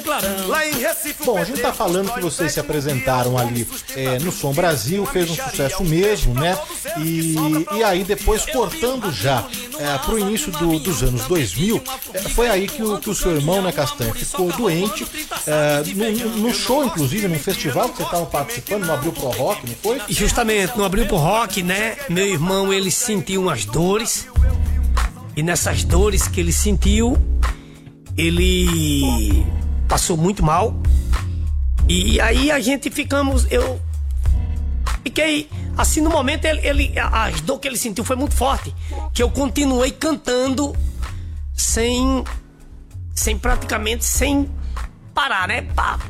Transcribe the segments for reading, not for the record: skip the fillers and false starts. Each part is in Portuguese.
clarão. Lá em Recife, bom, a gente tá falando que vocês se apresentaram ali no Som Brasil, fez um sucesso mesmo, né? E aí depois, cortando já pro início dos anos 2000, foi aí que o seu irmão, né, Castanha, ficou doente, no show, inclusive, num festival que você estava participando, no Abril Pro Rock, não foi? Justamente, no Abril Pro Rock, né, meu irmão, ele sentiu umas dores, e nessas dores que ele sentiu, ele passou muito mal, e aí a gente eu fiquei, assim, no momento, a dor que ele sentiu foi muito forte, que eu continuei cantando praticamente sem parar, né,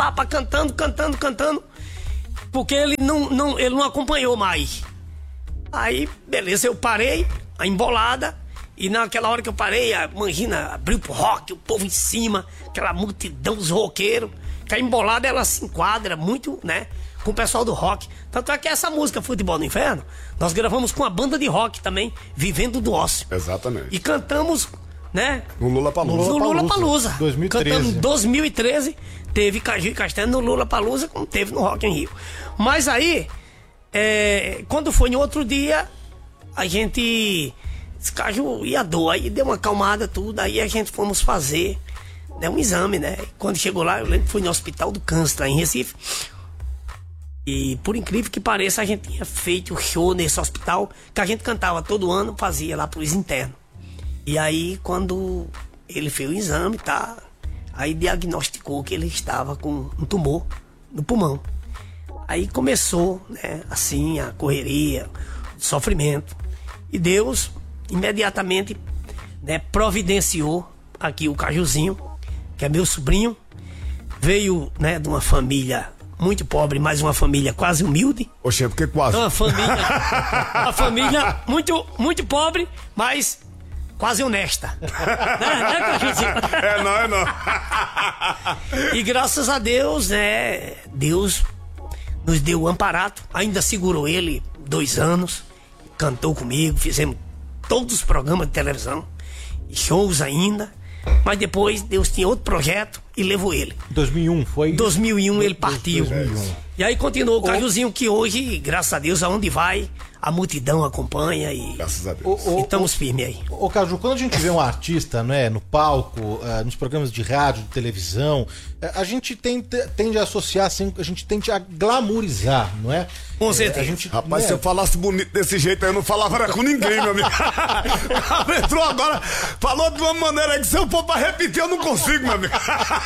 cantando, porque ele não acompanhou mais. Aí, beleza, eu parei, a embolada, e naquela hora que eu parei, imagina, Abriu Pro Rock, o povo em cima, aquela multidão dos roqueiros, que a embolada, ela se enquadra muito, né, com o pessoal do rock. Tanto é que essa música, Futebol no Inferno, nós gravamos com a banda de rock também, Vivendo do Ócio. Exatamente. E cantamos, né, no Lollapalooza. No Lollapalooza. 2013. Cantamos em 2013, teve Caju e Castanha no Lollapalooza, como teve no Rock in Rio. Mas aí, quando foi no outro dia, a gente... Esse Caju ia dor, aí deu uma acalmada, tudo, aí a gente fomos fazer, né, um exame, né? Quando chegou lá, eu lembro que foi no Hospital do Câncer, lá em Recife. E por incrível que pareça, a gente tinha feito show nesse hospital, que a gente cantava todo ano, fazia lá pros internos. E aí, quando ele fez o exame, tá, aí diagnosticou que ele estava com um tumor no pulmão. Aí começou, né, assim, a correria, o sofrimento. E Deus imediatamente, né, providenciou aqui o Cajuzinho, que é meu sobrinho, veio, né, de uma família muito pobre, mas uma família quase humilde. Oxe, porque quase? Uma família muito, muito pobre, mas quase honesta. né, Cajuzinho? É não. E graças a Deus, né, Deus nos deu o amparato, ainda segurou ele 2 anos, cantou comigo, fizemos todos os programas de televisão, shows ainda, mas depois Deus tinha outro projeto e levou ele. 2001 foi? 2001 ele partiu. 2001. E aí continuou o Cajuzinho, que hoje, graças a Deus, aonde vai, a multidão acompanha e graças a Deus. E estamos firmes aí. Ô Caju, quando a gente vê um artista, né, no palco, nos programas de rádio, de televisão, a gente tende a associar, assim, a gente tende a glamourizar, não é? Com certeza. Rapaz, se eu falasse bonito desse jeito, eu não falava era com ninguém, meu amigo. Entrou agora, falou de uma maneira que se eu for pra repetir, eu não consigo, meu amigo.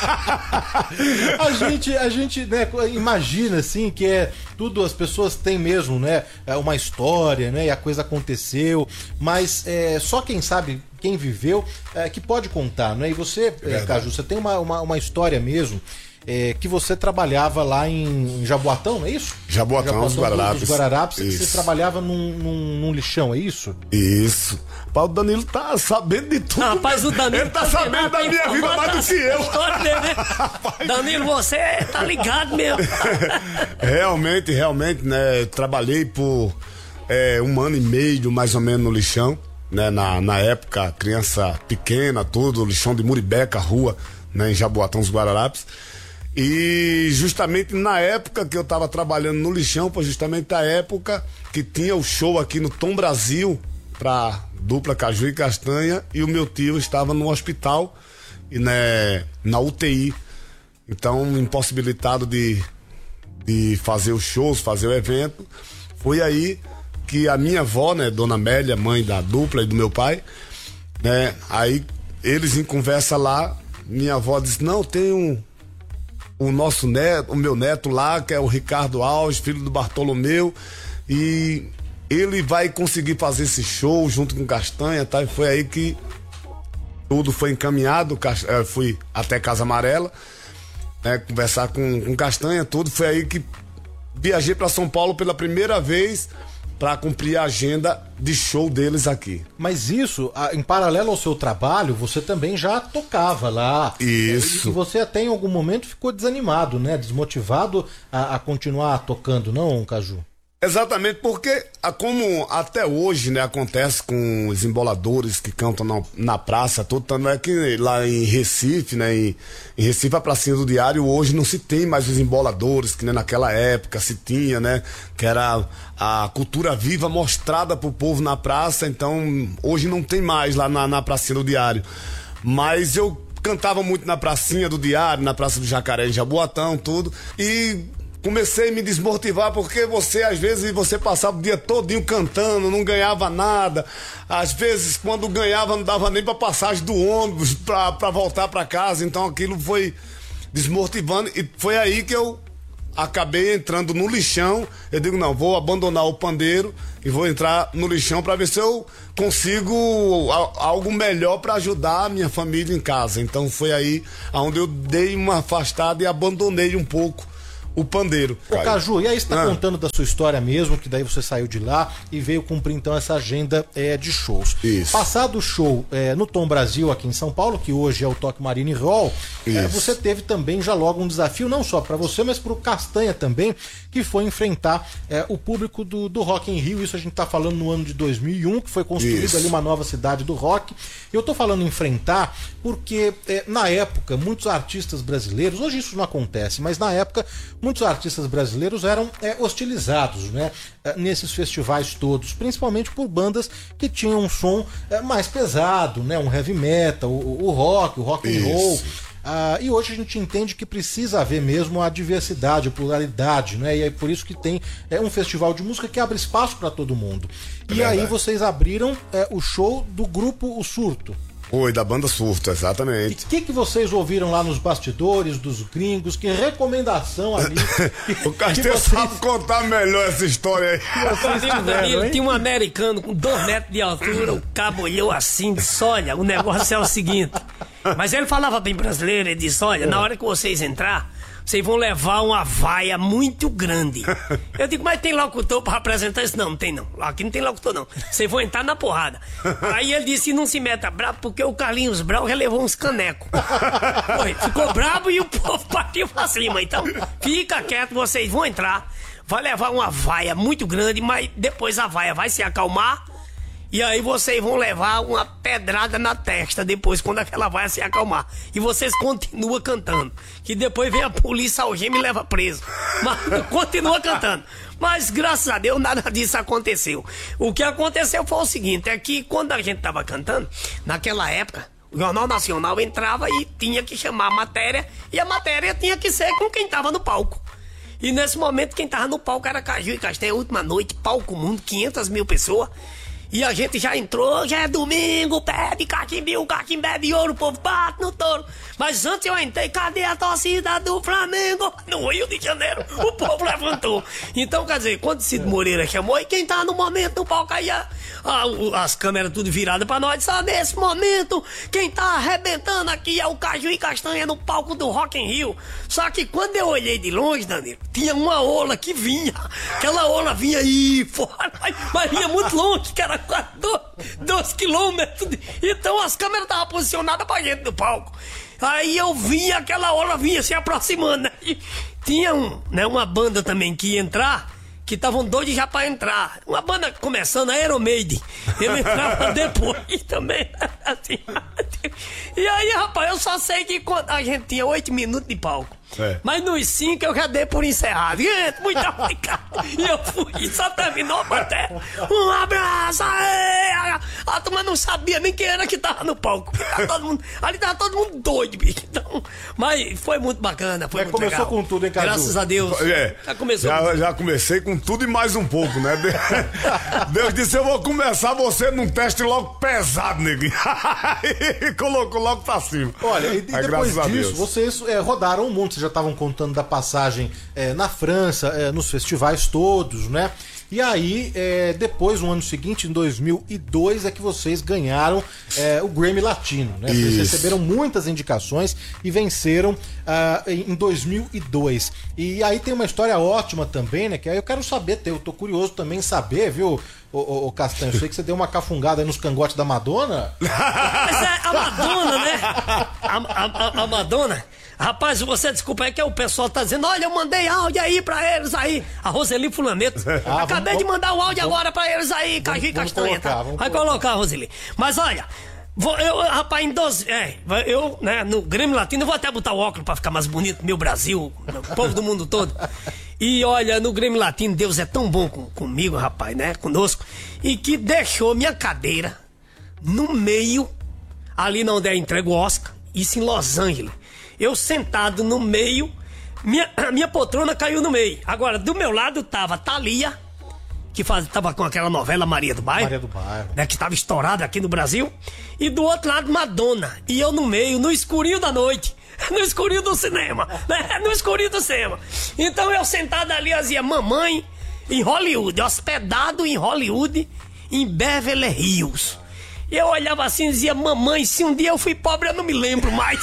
A gente, né, imagina, assim, que tudo, as pessoas têm mesmo, né, uma história, né, e a coisa aconteceu, mas só quem sabe, quem viveu, que pode contar, né? E você, Caju, você tem uma história mesmo, que você trabalhava lá em Jaboatão, não é isso? Jaboatão, dos Guararapes. Dos Guararapes, você trabalhava num lixão, é isso? Isso. O Danilo tá sabendo de tudo. Rapaz, o Danilo ele tá sabendo da minha vida mais do que eu. Danilo, você tá ligado mesmo. Realmente, né? Trabalhei por 1 ano e meio, mais ou menos, no lixão, né? Na época, criança pequena, tudo, lixão de Muribeca, rua, né? Em Jaboatão, dos Guararapes. E justamente na época que eu tava trabalhando no lixão, foi justamente a época que tinha o show aqui no Tom Brasil pra dupla Caju e Castanha, e o meu tio estava no hospital e, né, na UTI, então impossibilitado de fazer os shows, fazer o evento. Foi aí que a minha avó, né, Dona Amélia, mãe da dupla e do meu pai, né, aí eles em conversa lá, minha avó disse: não, tem o nosso neto, o meu neto lá, que é o Ricardo Alves, filho do Bartolomeu, e ele vai conseguir fazer esse show junto com Castanha, tá? E foi aí que tudo foi encaminhado. Fui até Casa Amarela, né, conversar com Castanha, tudo. Foi aí que viajei para São Paulo pela primeira vez para cumprir a agenda de show deles aqui. Mas isso, em paralelo ao seu trabalho, você também já tocava lá. Isso. E você até em algum momento ficou desanimado, né? Desmotivado a continuar tocando, não, Caju? Exatamente, porque como até hoje, né, acontece com os emboladores que cantam na praça, tanto é que lá em Recife, né, em Recife, a pracinha do Diário, hoje não se tem mais os emboladores, que nem naquela época se tinha, né, que era a cultura viva mostrada pro povo na praça, então hoje não tem mais lá na pracinha do Diário. Mas eu cantava muito na pracinha do Diário, na Praça do Jacaré, em Jaboatão, tudo, e comecei a me desmotivar porque às vezes, você passava o dia todinho cantando, não ganhava nada. Às vezes, quando ganhava, não dava nem pra passagem do ônibus pra voltar pra casa. Então aquilo foi desmotivando e foi aí que eu acabei entrando no lixão. Eu digo, não, vou abandonar o pandeiro e vou entrar no lixão pra ver se eu consigo algo melhor pra ajudar a minha família em casa. Então foi aí onde eu dei uma afastada e abandonei um pouco o pandeiro. Ô Caju, e aí você tá contando da sua história mesmo, que daí você saiu de lá e veio cumprir então essa agenda de shows. Isso. Passado o show no Tom Brasil aqui em São Paulo, que hoje é o Toque Marine Hall, você teve também já logo um desafio, não só para você, mas pro Castanha também, que foi enfrentar o público do Rock in Rio. Isso a gente tá falando no ano de 2001, que foi construída ali uma nova cidade do rock. Eu tô falando enfrentar porque na época muitos artistas brasileiros, hoje isso não acontece, mas na época muitos artistas brasileiros eram hostilizados, né, nesses festivais todos, principalmente por bandas que tinham um som mais pesado, né, um heavy metal, o rock and roll. E hoje a gente entende que precisa haver mesmo a diversidade, a pluralidade, né? E é por isso que tem um festival de música que abre espaço para todo mundo. E aí vocês abriram o show do grupo O Surto. Foi, da banda Surto, exatamente. E o que vocês ouviram lá nos bastidores dos gringos? Que recomendação ali? O Castanha sabe contar melhor essa história aí. Tinha um americano com 2 metros de altura, o cabo olhou assim, disse, olha, o negócio é o seguinte. Mas ele falava bem brasileiro, ele disse, olha, na hora que vocês entrar, vocês vão levar uma vaia muito grande. Eu digo, mas tem locutor pra apresentar isso? Não, não tem não. Aqui não tem locutor não. Vocês vão entrar na porrada. Aí ele disse, não se meta bravo, porque o Carlinhos Brau já levou uns canecos. Ficou bravo e o povo partiu pra cima. Então, fica quieto, vocês vão entrar. Vai levar uma vaia muito grande, mas depois a vaia vai se acalmar. E aí vocês vão levar uma pedrada na testa depois, quando aquela vai se acalmar. E vocês continuam cantando. Que depois vem a polícia, algema e leva preso. Mas continua cantando. Mas graças a Deus nada disso aconteceu. O que aconteceu foi o seguinte, é que quando a gente tava cantando, naquela época, o Jornal Nacional entrava e tinha que chamar a matéria, e a matéria tinha que ser com quem tava no palco. E nesse momento quem tava no palco era Caju e Castanha, última noite, palco mundo, 500 mil pessoas. E a gente já entrou, já é domingo, pede caquimbil, caquimbé de ouro, o povo bate no touro. Mas antes eu entrei, cadê a torcida do Flamengo? No Rio de Janeiro, o povo levantou. Então, quer dizer, quando Cid Moreira chamou, e quem tá no momento no palco aí, as câmeras tudo viradas pra nós, só nesse momento, quem tá arrebentando aqui é o Caju e Castanha no palco do Rock in Rio. Só que quando eu olhei de longe, Danilo, tinha uma ola que vinha, aquela ola vinha aí fora, mas vinha muito longe, que era quase 2 quilômetros. Então as câmeras estavam posicionadas pra gente no palco. Aí eu vi aquela ola vinha se aproximando, né? E tinha uma banda também que ia entrar, que estavam doidos já pra entrar. Uma banda começando, a Aeromaid. Ele entrava depois também. Assim. E aí, rapaz, eu só sei que quando a gente tinha 8 minutos de palco. Mas nos 5 eu já dei por encerrado. Gente, muito obrigado. E eu fui, só terminou a matéria. Um abraço, aê! A turma não sabia nem quem era que tava no palco. Ali tava todo mundo doido, bicho. Então, mas foi muito bacana, foi muito começou legal. Com tudo, hein, Caju? Graças a Deus. Já comecei com tudo e mais um pouco, né? Deus disse, eu vou começar você num teste logo pesado, neguinho. E colocou logo pra cima. Olha, e depois disso, vocês rodaram o mundo. Vocês já estavam contando da passagem na França, nos festivais todos, né? E aí, depois, no ano seguinte, em 2002, é que vocês ganharam o Grammy Latino, né? Vocês receberam muitas indicações e venceram em 2002. E aí tem uma história ótima também, né? Que aí eu quero saber, eu tô curioso também em saber, viu, ô Castanho? Eu sei que você deu uma cafungada aí nos cangotes da Madonna. Mas a Madonna, né? A Madonna... Rapaz, você desculpa aí que o pessoal tá dizendo, olha, eu mandei áudio aí pra eles aí. A Roseli Fulaneto. Acabei de mandar o áudio agora pra eles aí, Caju e Castanha. Vai colocar, Roseli. Mas olha, rapaz, no Grêmio Latino, eu vou até botar o óculos pra ficar mais bonito, meu Brasil, meu povo do mundo todo. E olha, no Grêmio Latino, Deus é tão bom comigo, rapaz, né, conosco, e que deixou minha cadeira no meio, ali onde é entregue o Oscar, isso em Los Angeles. Eu sentado no meio, minha poltrona caiu no meio. Agora, do meu lado tava Thalia, que tava com aquela novela Maria do Bairro. Né, que tava estourada aqui no Brasil. E do outro lado, Madonna. E eu no meio, no escurinho da noite. No escurinho do cinema. Né, no escurinho do cinema. Então eu sentado ali, eu dizia, mamãe, em Hollywood, hospedado em Hollywood, em Beverly Hills. Eu olhava assim e dizia, mamãe, se um dia eu fui pobre, eu não me lembro mais.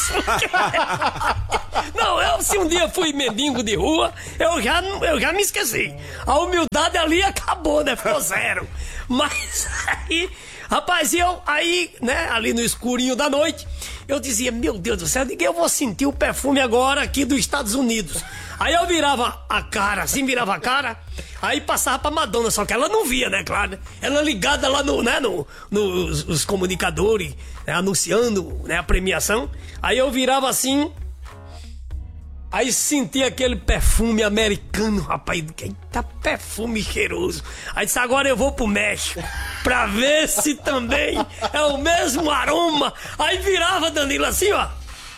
Não, se um dia fui mendigo de rua, eu já me esqueci. A humildade ali acabou, né? Ficou zero. Mas aí, rapaz, ali no escurinho da noite, eu dizia, meu Deus do céu, eu vou sentir o perfume agora aqui dos Estados Unidos. Aí eu virava a cara, aí passava pra Madonna, só que ela não via, né, claro, né? Ela ligada lá nos comunicadores, né, anunciando, né, a premiação. Aí eu virava assim, aí sentia aquele perfume americano, rapaz, eita perfume cheiroso. Aí disse, agora eu vou pro México, pra ver se também é o mesmo aroma. Aí virava, Danilo, assim, ó.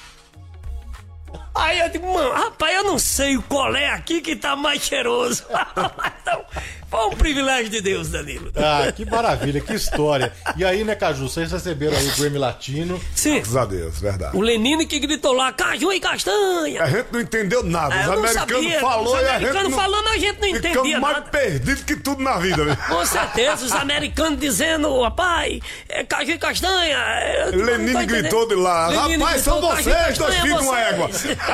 Aí eu digo, mano, rapaz, eu não sei qual é aqui que tá mais cheiroso. Então, foi um privilégio de Deus, Danilo. Ah, que maravilha, que história. E aí, né, Caju, vocês receberam aí o Grammy Latino. Sim. Graças a Deus, verdade. O Lenine que gritou lá, Caju e Castanha. A gente não entendeu nada. Os americanos falou e a gente não... falando, a gente não entendia mais nada. perdido que tudo na vida, né? Com certeza, os americanos dizendo, rapaz, Caju e Castanha. Lenine gritou de lá, rapaz, são vocês, dois filhos de uma égua.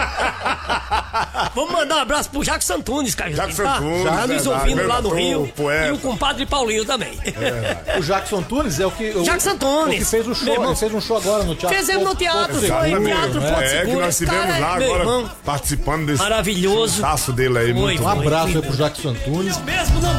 Vamos mandar um abraço pro Jacques Antunes, Caju. Jacques Antunes, já nos ouvindo lá no Rio. Poeta. E o compadre Paulinho também. O Jackson Antunes é o que... Jacques Antunes. O que fez o show, ele fez um show agora no teatro. Fizemos no teatro, foi em Teatro Porto Seguro. Que nós estivemos lá agora participando desse maravilhoso sucesso dele aí. Um abraço aí pro Jackson Antunes. Mesmo não